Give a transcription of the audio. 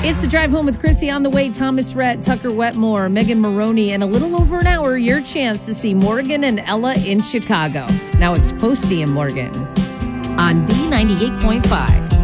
It's the Drive Home with Chrissy. On the way, Thomas Rhett, Tucker Wetmore, Megan Maroney, and a little over an hour, your chance to see Morgan and Ella in Chicago. Now it's Posty and Morgan on B98.5.